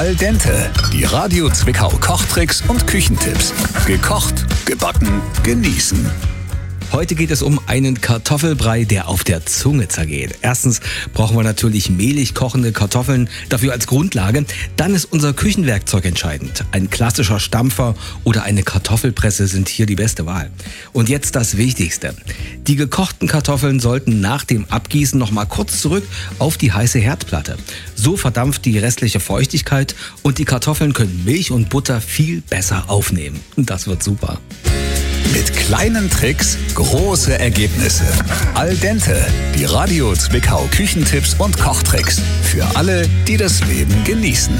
Al dente, die Radio Zwickau Kochtricks und Küchentipps. Gekocht, gebacken, genießen. Heute geht es um einen Kartoffelbrei, der auf der Zunge zergeht. Erstens brauchen wir natürlich mehlig kochende Kartoffeln, dafür als Grundlage. Dann ist unser Küchenwerkzeug entscheidend. Ein klassischer Stampfer oder eine Kartoffelpresse sind hier die beste Wahl. Und jetzt das Wichtigste. Die gekochten Kartoffeln sollten nach dem Abgießen noch mal kurz zurück auf die heiße Herdplatte. So verdampft die restliche Feuchtigkeit und die Kartoffeln können Milch und Butter viel besser aufnehmen. Das wird super. Mit kleinen Tricks große Ergebnisse. Al dente, die Radio Zwickau Küchentipps und Kochtricks. Für alle, die das Leben genießen.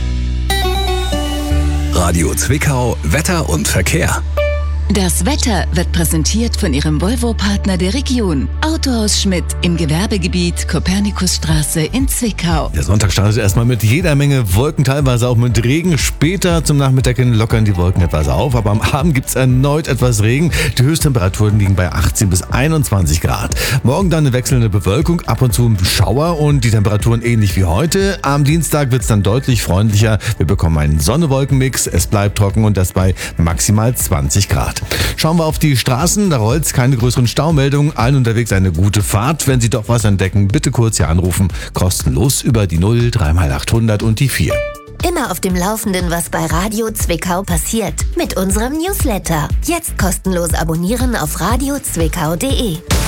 Radio Zwickau Wetter und Verkehr. Das Wetter wird präsentiert von Ihrem Volvo-Partner der Region. Autohaus Schmidt im Gewerbegebiet Kopernikusstraße in Zwickau. Der Sonntag startet erstmal mit jeder Menge Wolken, teilweise auch mit Regen. Später zum Nachmittag hin lockern die Wolken etwas auf, aber am Abend gibt es erneut etwas Regen. Die Höchsttemperaturen liegen bei 18 bis 21 Grad. Morgen dann eine wechselnde Bewölkung, ab und zu ein Schauer und die Temperaturen ähnlich wie heute. Am Dienstag wird es dann deutlich freundlicher. Wir bekommen einen Sonne-Wolken-Mix, es bleibt trocken und das bei maximal 20 Grad. Schauen wir auf die Straßen, da rollt's, keine größeren Staumeldungen, allen unterwegs eine gute Fahrt. Wenn Sie doch was entdecken, bitte kurz hier anrufen, kostenlos über die 0 3x800 und die 4. Immer auf dem Laufenden, was bei Radio Zwickau passiert. Mit unserem Newsletter. Jetzt kostenlos abonnieren auf radiozwickau.de.